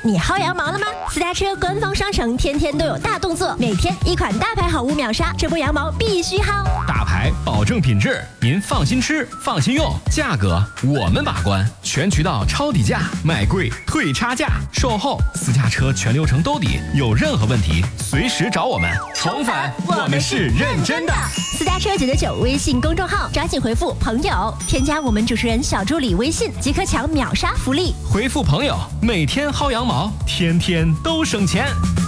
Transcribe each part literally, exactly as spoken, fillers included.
你薅羊毛了吗？私家车官方商城天天都有大动作，每天一款大牌好物秒杀，这波羊毛必须薅。 大牌保证品质，您放心吃，放心用，价格我们把关，全渠道抄底价，卖贵退差价，售后私家车全流程兜底，有任何问题随时找我们。宠粉，我们是认真的。 私家车九九九微信公众号，抓紧回复朋友，添加我们主持人小助理微信，即可抢秒杀福利。 回复朋友，每天薅羊毛，天天都省钱。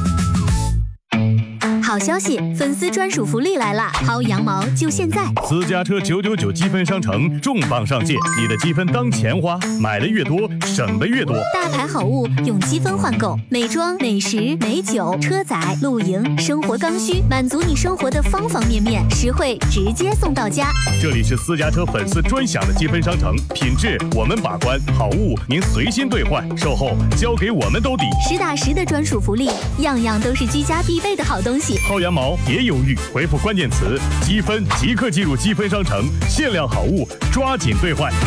好消息，粉丝专属福利来啦！薅羊毛就现在！ 私家车九九九积分商城重磅上线，你的积分当钱花，买的越多，省的越多。 大牌好物用积分换购，美妆、美食、美酒、车载、露营、生活刚需，满足你生活的方方面面，实惠直接送到家。 这里是私家车粉丝专享的积分商城，品质我们把关，好物您随心兑换，售后交给我们兜底， 实打实的专属福利，样样都是居家必备的好东西。 薅羊毛别犹豫，回复关键词积分即刻进入积分商城，限量好物抓紧兑换。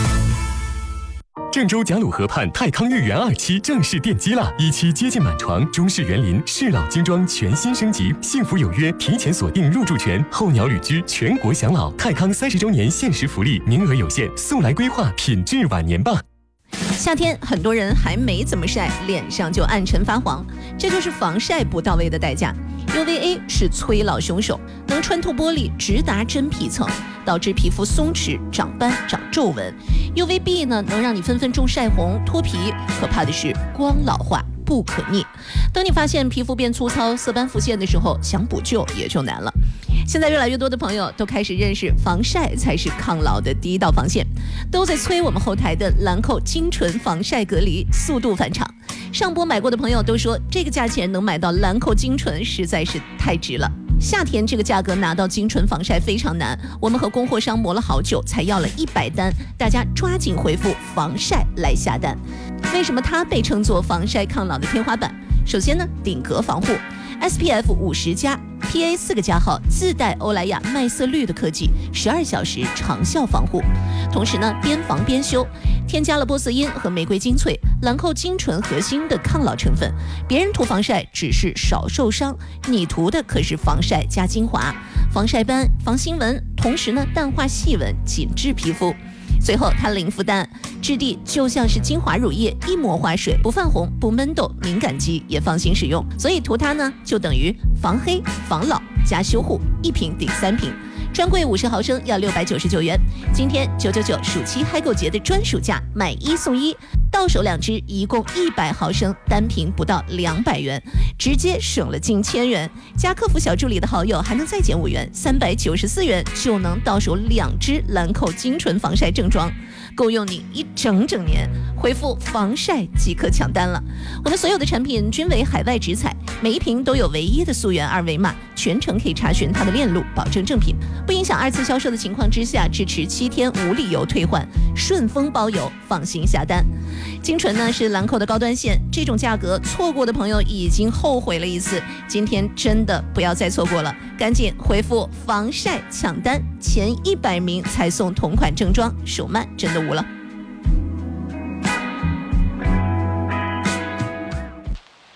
郑州贾鲁河畔泰康御园二期正式奠基了，一期接近满床，中式园林、适老精装全新升级，幸福有约，提前锁定入住权，候鸟旅居全国享老。泰康三十周年限时福利，名额有限，速来规划品质晚年吧。 夏天很多人还没怎么晒，脸上就暗沉发黄，这就是防晒不到位的代价。U V A 是催老凶手，能穿透玻璃，直达真皮层，导致皮肤松弛、长斑、长皱纹。U V B 呢，能让你分分钟晒红、脱皮，可怕的是光老化不可逆。等你发现皮肤变粗糙、色斑浮现的时候，想补救也就难了。现在越来越多的朋友都开始认识防晒才是抗老的第一道防线，都在催我们后台的兰蔻精纯防晒隔离速度返场。上播买过的朋友都说，这个价钱能买到兰蔻精纯实在是太值了。夏天这个价格拿到精纯防晒非常难，我们和供货商磨了好久才要了一百单，大家抓紧回复防晒来下单。为什么它被称作防晒抗老的天花板？首先呢，顶格防护 S P F 五十加P A 四个加号，自带欧莱雅麦色绿的科技，十二小时长效防护。同时呢，边防边修，添加了玻色因和玫瑰精粹、兰蔻精纯核心的抗老成分。别人涂防晒只是少受伤，你涂的可是防晒加精华，防晒斑、防新纹，同时呢，淡化细纹，紧致皮肤。最后它零负担，质地就像是精华乳液，一抹化水，不泛红，不闷痘，敏感肌也放心使用。所以涂它呢，就等于防黑、防老加修护，一瓶顶三瓶。专柜五十毫升要六百九十九元，今天九九九暑期嗨购节的专属价，买一送一，到手两支，一共一百毫升，单瓶不到两百元，直接省了近千元。加客服小助理的好友还能再减五元，三百九十四元就能到手两支兰蔻精纯防晒正装，够用你一整整年。回复防晒即可抢单了。我们所有的产品均为海外直采，每一瓶都有唯一的溯源二维码，全程可以查询它的链路，保证正品，不影响二次销售的情况之下，支持七天无理由退换，顺丰包邮，放心下单。精纯呢是兰蔻的高端线，这种价格错过的朋友已经后悔了一次，今天真的不要再错过了，赶紧回复防晒抢单，前一百名才送同款正装，手慢真的无了。